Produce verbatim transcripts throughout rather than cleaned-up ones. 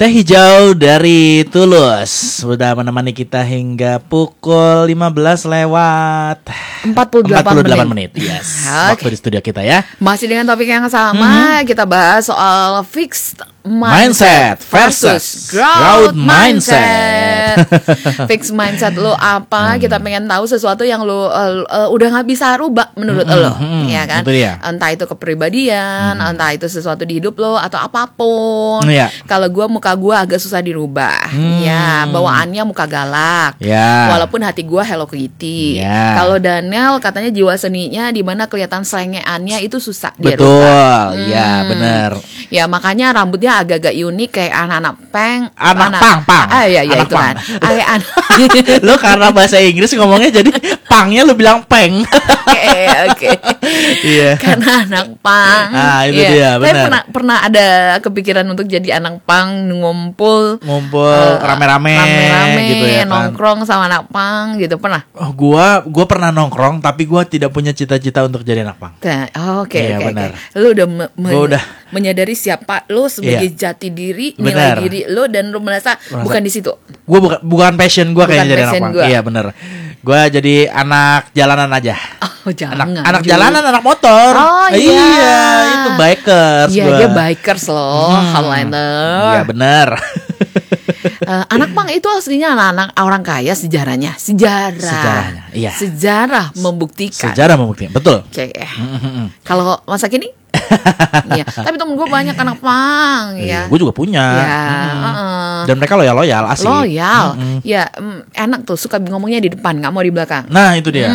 Teh hijau dari Tulus sudah menemani kita hingga pukul lima belas lewat empat puluh delapan menit. Yes, Okay. waktu di studio kita ya. Masih dengan topik yang sama, mm-hmm. kita bahas soal fixed mindset, mindset versus versus growth growth mindset. mindset. Fixed mindset lo apa? Hmm. Kita pengen tahu sesuatu yang lo uh, uh, udah nggak bisa rubah menurut hmm, lo, hmm, ya kan? Itu dia. Entah itu kepribadian, hmm. entah itu sesuatu di hidup lo atau apapun. Ya. Kalau gue muka gue agak susah dirubah, hmm. ya bawaannya muka galak. Ya. Walaupun hati gue Hello Kitty. Ya. Kalau Daniel katanya jiwa seninya di mana kelihatan selengeannya itu susah dia Betul, rubah. hmm. ya benar. Ya makanya rambutnya agak-agak unik kayak anak-anak peng, anak anak, pang pang. Ah iya iya anak itu pang. kan. Kayak anak. Lo karena bahasa Inggris ngomongnya jadi pangnya lo bilang peng. Oke oke. Iya. Karena anak pang. Ah itu yeah. dia Tapi benar. pernah pernah ada kepikiran untuk jadi anak pang ngumpul ngumpul uh, rame-rame, rame-rame gitu ya kan. nongkrong sama anak pang gitu pernah? Oh, gua gua pernah nongkrong tapi gua tidak punya cita-cita untuk jadi anak pang. Oke iya, oke benar. oke. Lu udah, me- me- udah menyadari siapa lu sebagai iya. jati diri, benar. nilai diri lu dan lu merasa, merasa bukan di situ. Gua bukan bukan passion gua kayaknya jadi anak pang. Gua. Iya benar. Gua jadi anak jalanan aja. Oh, jangan. Anak, anak jalanan, anak motor. Oh iya, iya itu bikers. Iya gua. dia bikers loh, hmm. Highlander. Iya benar. uh, anak pang itu aslinya anak-anak orang kaya sejarahnya, sejarah. Sejarahnya, iya. Sejarah membuktikan. Sejarah membuktikan, betul. Oke. Okay. Kalau masa kini? Iya. Tapi temen gue banyak anak pang, ya. Gue juga punya. Ya, hmm. uh-uh. Dan mereka loyal-loyal, asik. Loyal, hmm. ya um, enak tuh, suka ngomongnya di depan, nggak mau di belakang. Nah itu dia.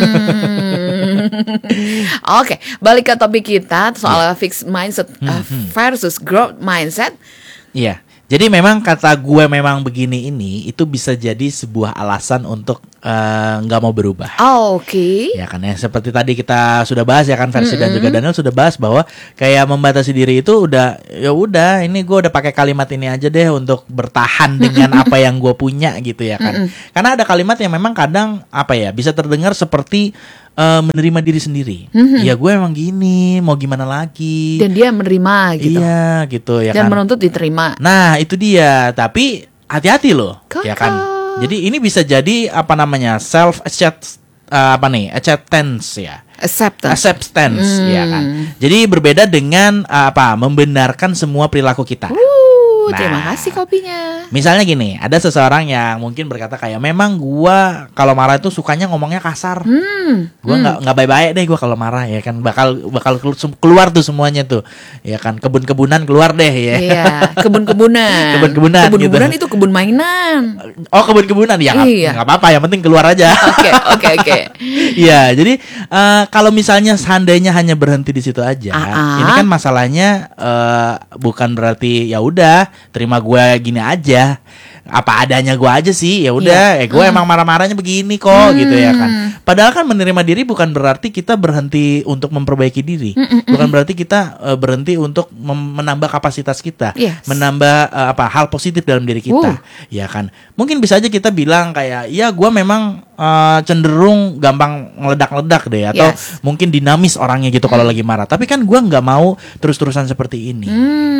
Hmm. Oke, okay, balik ke topik kita soal yeah. fixed mindset uh, versus growth mindset. Iya. Jadi memang kata gue memang begini ini itu bisa jadi sebuah alasan untuk nggak uh, mau berubah. Oh, oke. Okay. Ya kan ya seperti tadi kita sudah bahas ya kan versi mm-hmm. dan juga Daniel sudah bahas bahwa kayak membatasi diri itu udah ya udah ini gue udah pakai kalimat ini aja deh untuk bertahan dengan apa yang gue punya gitu ya kan. Mm-hmm. Karena ada kalimat yang memang kadang apa ya bisa terdengar seperti Uh, menerima diri sendiri. Mm-hmm. Ya gue emang gini, mau gimana lagi. Dan dia menerima gitu. Iya gitu ya Dan kan. Dan menuntut diterima. Nah itu dia. Tapi hati-hati loh. Kakak. Ya kan. Jadi ini bisa jadi apa namanya self accept uh, apa nih acceptance ya. Acceptance. Acceptance mm. ya kan. Jadi berbeda dengan uh, apa membenarkan semua perilaku kita. Uh, nah, terima kasih kopinya. Misalnya gini, ada seseorang yang mungkin berkata kayak memang gua kalau marah itu sukanya ngomongnya kasar. Hmm. Gua nggak hmm. nggak baik-baik deh gua kalau marah ya kan bakal bakal keluar tuh semuanya tuh. Ya kan kebun-kebunan keluar deh ya. Iya, kebun-kebunan. Kebun-kebunan. Kebun-kebunan gitu. itu kebun mainan. Oh, kebun-kebunan ya nggak iya. apa-apa yang penting keluar aja. Oke, oke, oke. Iya, jadi uh, kalau misalnya seandainya hanya berhenti di situ aja, uh-uh. ini kan masalahnya uh, bukan berarti ya udah terima gue gini aja, apa adanya gue aja sih, ya udah, yeah. eh gue hmm. emang marah-marahnya begini kok, hmm. gitu ya kan. Padahal kan menerima diri bukan berarti kita berhenti untuk memperbaiki diri, Mm-mm. bukan berarti kita uh, berhenti untuk mem- menambah kapasitas kita, yes. menambah uh, apa hal positif dalam diri kita, uh. ya kan. Mungkin bisa aja kita bilang kayak, ya gue memang uh, cenderung gampang ngeledak-ledak deh, atau yes. mungkin dinamis orangnya gitu kalau mm. lagi marah. Tapi kan gue nggak mau terus-terusan seperti ini.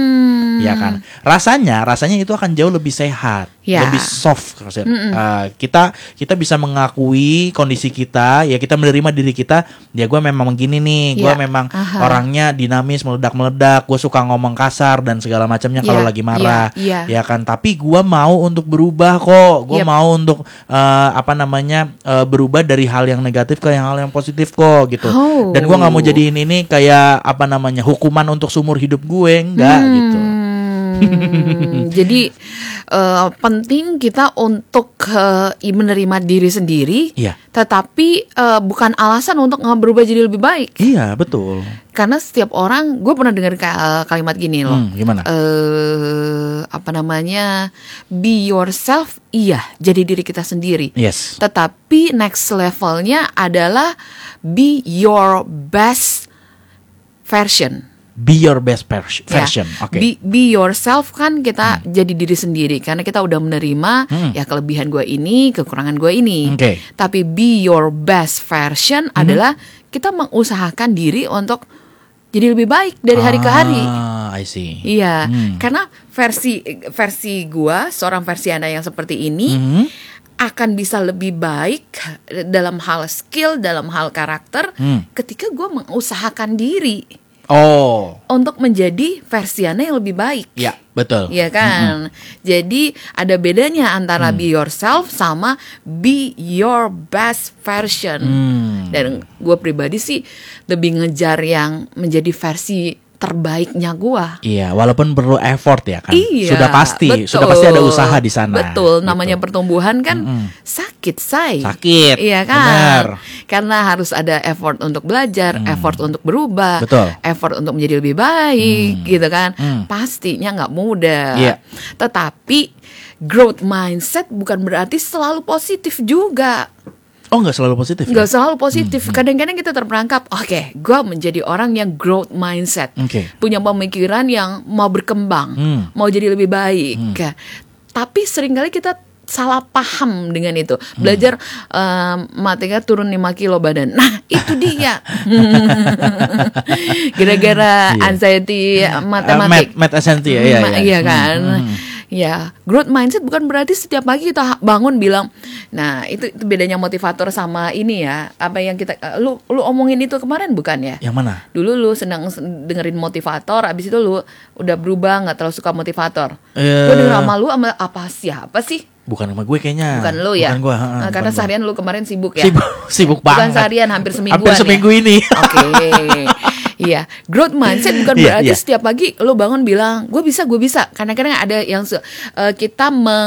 Mm. Ya kan, rasanya rasanya itu akan jauh lebih sehat, yeah. lebih soft. Uh, kita kita bisa mengakui kondisi kita, ya kita menerima diri kita. Ya gue memang begini nih, gue yeah. memang uh-huh. orangnya dinamis, meledak-meledak. Gue suka ngomong kasar dan segala macamnya yeah. kalau lagi marah, yeah. Yeah. ya kan. Tapi gue mau untuk berubah kok. Gue yep. mau untuk uh, apa namanya uh, berubah dari hal yang negatif ke hal yang positif kok, gitu. Oh. Dan gue nggak mau jadiin ini kayak apa namanya hukuman untuk seumur hidup gue, enggak hmm. gitu. Hmm, jadi uh, penting kita untuk uh, menerima diri sendiri, iya. tetapi uh, bukan alasan untuk berubah jadi lebih baik. Iya betul. Karena setiap orang, gue pernah dengar kalimat gini loh. Hmm, gimana? Uh, apa namanya? Be yourself, iya, jadi diri kita sendiri. Yes. Tetapi next levelnya adalah be your best version. Be your best version. Ya, Oke. Okay. Be, be yourself kan kita hmm. jadi diri sendiri karena kita udah menerima hmm. ya kelebihan gue ini, kekurangan gue ini. Okay. Tapi be your best version hmm. adalah kita mengusahakan diri untuk jadi lebih baik dari hari ke hari. Ah, I see. Iya, Hmm. karena versi versi gua, seorang Versiana yang seperti ini Hmm. akan bisa lebih baik dalam hal skill, dalam hal karakter, Hmm. ketika gua mengusahakan diri Oh, untuk menjadi Versiana yang lebih baik. ya betul. Iya kan? Jadi ada bedanya antara Hmm. be yourself sama be your best version. Hmm. Dan gue pribadi sih lebih ngejar yang menjadi versi terbaiknya gue. Iya, walaupun perlu effort ya kan. Iya, Sudah pasti, betul. sudah pasti ada usaha di sana. Betul, gitu. namanya pertumbuhan kan Mm-mm. sakit, say. Sakit, Iya kan? benar. Karena harus ada effort untuk belajar, Hmm. effort untuk berubah, Betul. effort untuk menjadi lebih baik, gitu kan? Hmm. Pastinya nggak mudah. Iya. Tetapi growth mindset bukan berarti selalu positif juga. Oh, nggak selalu positif. Nggak Ya? selalu positif. Kadang-kadang kita terperangkap, oke, gue menjadi orang yang growth mindset, Oke. punya pemikiran yang mau berkembang, Hmm. mau jadi lebih baik. Tapi seringkali kita salah paham dengan itu. Belajar em, matematika turun lima kilo badan. Nah, itu dia. Gara-gara Iya. anxiety Uh, matematik. Math, math essential ya, iya, Ma- iya. iya kan. Hmm, hmm. Ya, growth mindset bukan berarti setiap pagi kita ha- bangun bilang, nah itu, itu bedanya motivator sama ini ya. Apa yang kita, eh, lu lu omongin itu kemarin bukan ya? Yang mana? Dulu lu senang sen- dengerin motivator, abis itu lu udah berubah nggak terlalu suka motivator. Eh. Gue denger sama lu sama apa siapa sih? Bukan sama gue kayaknya. Bukan lu ya? Bukan gue. ha, Nah, bukan karena gue. seharian lu kemarin sibuk ya. Sibuk, sibuk Bukan banget. seharian, hampir semingguan. Hampir seminggu ya? ini. Oke. Iya, growth mindset bukan Iya, berarti iya. setiap pagi lo bangun bilang gue bisa, gue bisa. Kadang-kadang ada yang su- eh, kita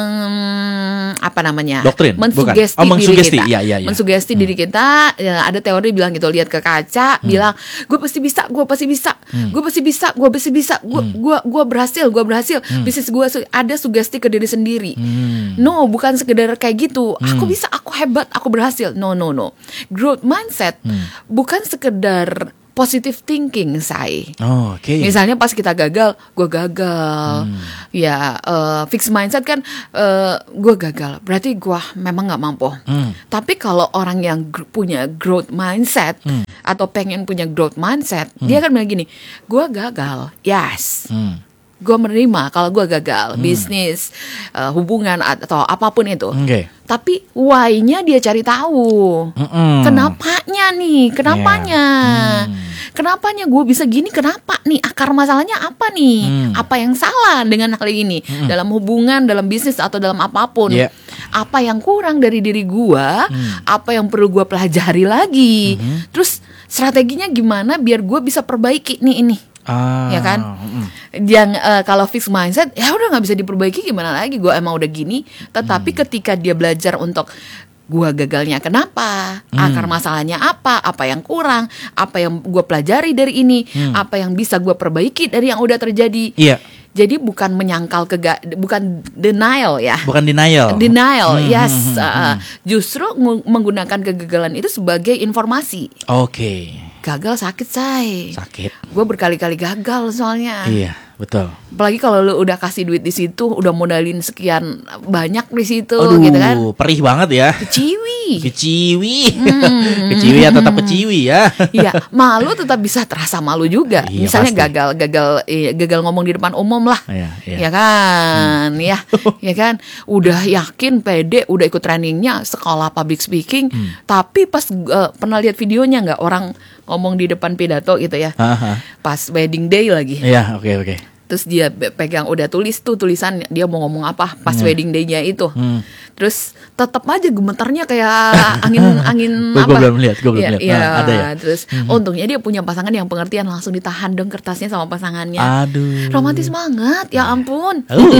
meng apa namanya? Doktrin, mensugesti bukan. Oh, diri mengsugesti. kita. Iya, iya, iya. Mensugesti diri kita. Ya, ada teori bilang gitu, lihat ke kaca, bilang gue pasti bisa, gue pasti bisa, gue pasti bisa, gue pasti bisa, gue gue gue berhasil, gue berhasil. Bisnis gue su- ada sugesti ke diri sendiri. Hmm. No, bukan sekedar kayak gitu. Aku bisa, aku hebat, aku berhasil. No, no, no. Growth mindset bukan sekedar positive thinking, say. Oh, oke. Misalnya pas kita gagal, gue gagal. Ya, eh, fixed mindset kan, eh, gue gagal. Berarti gue memang nggak mampu. Hmm. Tapi kalau orang yang gr- punya growth mindset atau pengen punya growth mindset, dia akan bilang gini, gue gagal. Yes. Hmm. Gue menerima kalau gue gagal, bisnis, eh, hubungan atau apapun itu. Oke. Tapi why-nya dia cari tahu. Mm-mm. Kenapanya nih? Kenapanya? Iya. Hmm. Kenapanya gue bisa gini? Kenapa nih? Akar masalahnya apa nih? Hmm. Apa yang salah dengan hal ini? Dalam hubungan, dalam bisnis atau dalam apapun? Iya. Apa yang kurang dari diri gue? Apa yang perlu gue pelajari lagi? Terus strateginya gimana biar gue bisa perbaiki nih ini? Ah, Ya kan? mm-mm. Yang eh, kalau fixed mindset ya udah nggak bisa diperbaiki, gimana lagi, gue emang udah gini. Tetapi ketika dia belajar untuk gue gagalnya kenapa, akar masalahnya apa, apa yang kurang, apa yang gue pelajari dari ini, apa yang bisa gue perbaiki dari yang udah terjadi. Iya. Jadi bukan menyangkal kega, bukan denial ya. Bukan denial. Denial, Hmm, yes. hmm, hmm, Uh, hmm. justru meng- menggunakan kegagalan itu sebagai informasi. Oke. Gagal sakit, say. Sakit. Gue berkali-kali gagal soalnya. Iya, betul. Apalagi kalau lu udah kasih duit di situ, udah modalin sekian banyak di situ, Aduh, gitu kan. perih banget ya. Keciwi. Keciwi. Keciwi ya tetap keciwi ya. Iya, malu tetap bisa terasa malu juga. Iya, Misalnya pasti. gagal, gagal, eh, gagal ngomong di depan umum lah. Iya, iya. Ya kan, ya, ya kan. Udah yakin, pede, udah ikut trainingnya sekolah public speaking, Hmm. tapi pas eh, pernah lihat videonya nggak orang ngomong di depan pidato gitu ya. Haha. Pas wedding day lagi. Iya, oke oke. Terus dia pe- pegang udah tulis tuh tulisan dia mau ngomong apa pas wedding day-nya itu. Hmm. Terus tetap aja gemeternya kayak angin angin Gua- apa? gua belum lihat, gua belum Iya, lihat. iya. Nah, ada ya? Terus untungnya dia punya pasangan yang pengertian, langsung ditahan dong kertasnya sama pasangannya. Aduh. Romantis banget, ya ampun. Uh.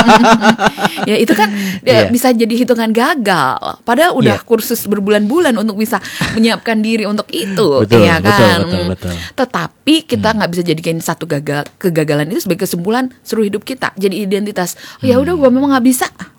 Ya itu kan Iya. ya, bisa jadi hitungan gagal. Padahal udah Iya. kursus berbulan-bulan untuk bisa menyiapkan diri untuk itu, Betul, ya betul, kan. betul, betul. Tetapi kita nggak bisa jadikan satu gagal kegagalan itu sebagai kesimpulan seluruh hidup kita. Jadi identitas. Oh, ya udah gue memang nggak bisa.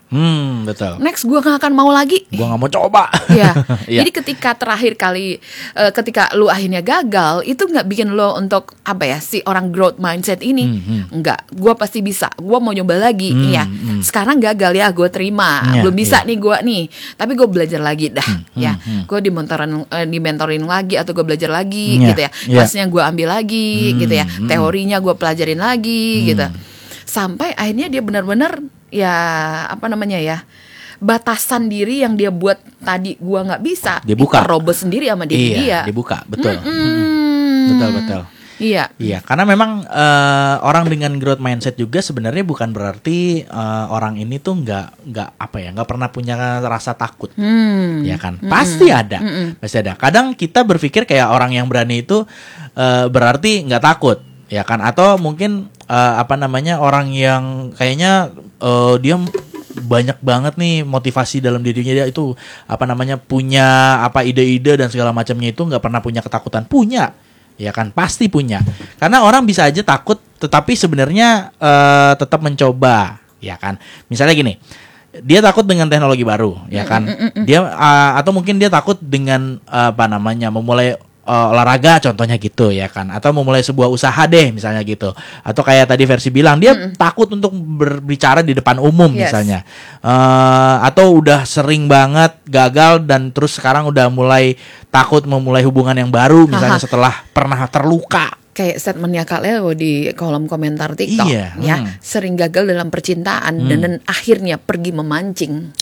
Hmm, betul. Next gue gak akan mau lagi. Gue gak mau coba. Ya. Iya. Jadi ketika terakhir kali uh, ketika lu akhirnya gagal, itu nggak bikin lo untuk apa ya si orang growth mindset ini. Hmm, hmm. Enggak, gue pasti bisa. Gue mau nyoba lagi. Hmm, Ya. hmm. Sekarang gagal ya, gue terima. Ya, Belum bisa ya. nih gue nih. Tapi gue belajar lagi dah. Hmm, Ya. hmm. Gue dimentorin uh, dimentorin lagi atau gue belajar lagi Ya, gitu ya. ya. Kelasnya gue ambil lagi Hmm, gitu ya. hmm. Teorinya gue pelajarin lagi Hmm. gitu. Sampai akhirnya dia benar-benar ya apa namanya ya? Batasan diri yang dia buat tadi gua nggak bisa, Dia buka. robos sendiri sama diri Iya, dia. dibuka, betul. Mm-mm. Betul, betul. Iya. Iya, karena memang eh, orang dengan growth mindset juga sebenarnya bukan berarti eh, orang ini tuh nggak nggak apa ya nggak pernah punya rasa takut, Hmm. ya kan? Pasti ada, pasti ada. Kadang kita berpikir kayak orang yang berani itu eh, berarti nggak takut, ya kan? Atau mungkin eh, apa namanya orang yang kayaknya eh, dia banyak banget nih motivasi dalam dirinya, dia itu apa namanya punya apa ide-ide dan segala macamnya, itu nggak pernah punya ketakutan. Punya, ya kan, pasti punya. Karena orang bisa aja takut tetapi sebenarnya uh, tetap mencoba, ya kan. Misalnya gini, dia takut dengan teknologi baru, ya kan. Dia uh, atau mungkin dia takut dengan uh, apa namanya memulai uh, olahraga contohnya gitu, ya kan. Atau memulai sebuah usaha deh misalnya gitu. Atau kayak tadi Versi bilang dia Mm-mm. takut untuk berbicara di depan umum Yes. misalnya. Uh, atau udah sering banget gagal dan terus sekarang udah mulai takut memulai hubungan yang baru misalnya. Aha. Setelah pernah terluka. Kayak statementnya Kak Leo di kolom komentar TikTok, Iya, ya hmm. sering gagal dalam percintaan Hmm. dan, dan akhirnya pergi memancing.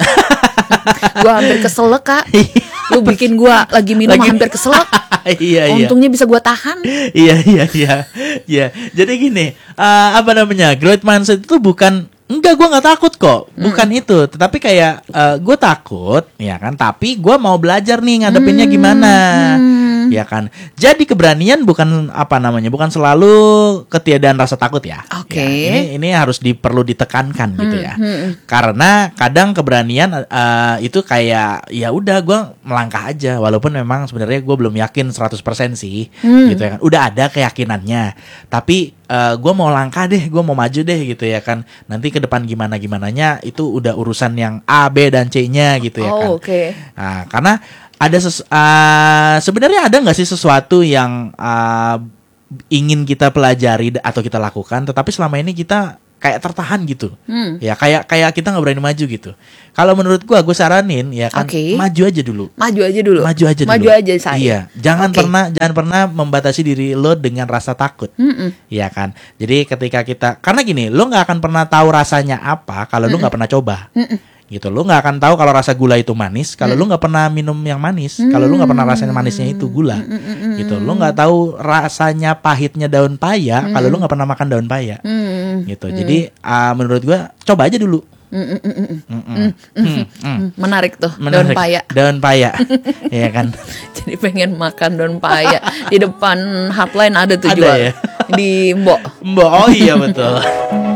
Gua hampir keselak Kak. Lu bikin gua lagi minum Lagi- hampir keselak. Iya, iya. Untungnya bisa gua tahan. Iya iya iya iya. Jadi gini, uh, apa namanya, growth mindset itu bukan enggak, gue nggak takut kok, bukan Mm. itu. Tetapi kayak uh, gue takut, ya kan. Tapi gue mau belajar nih ngadepinnya gimana, Mm. ya kan. Jadi keberanian bukan apa namanya, bukan selalu ketiadaan rasa takut ya. Oke. Ya, ini ini harus di, perlu ditekankan gitu ya. Hmm. Karena kadang keberanian uh, itu kayak ya udah gue melangkah aja, walaupun memang sebenarnya gue belum yakin seratus persen sih, Hmm. gitu ya kan. Udah ada keyakinannya, tapi uh, gue mau langkah deh, gue mau maju deh gitu ya kan. Nanti ke depan gimana gimananya itu udah urusan yang A, B dan C-nya gitu ya kan. Oh, oke. Nah, karena ada ses- uh, sebenarnya ada nggak sih sesuatu yang uh, ingin kita pelajari d- atau kita lakukan, tetapi selama ini kita kayak tertahan gitu, Hmm. ya kayak kayak kita nggak berani maju gitu. Kalau menurut gua, gue saranin ya kan, Oke. maju aja dulu. Maju aja dulu. Maju aja dulu. Maju aja saya. Iya, jangan Oke. pernah jangan pernah membatasi diri lo dengan rasa takut. Mm-mm. Iya kan. Jadi ketika kita, karena gini, lo nggak akan pernah tahu rasanya apa kalau lo nggak pernah coba. Mm-mm. Gitu, lo nggak akan tahu kalau rasa gula itu manis kalau lo nggak pernah minum yang manis. Kalau lo nggak pernah rasain manisnya itu gula. Gitu, lo nggak tahu rasanya pahitnya daun paya kalau lo nggak pernah makan daun paya. Mm. Gitu. Jadi uh, menurut gua coba aja dulu. Mm, mm, mm, mm. Mm-mm. Hmm, hmm. Mm, Menarik tuh, Menarik. daun paya. Daun paya. Iya kan. Jadi pengen makan daun paya. Di depan hotline ada tuh Ada jual. ya? Di Mbok. Mbak, oh iya betul.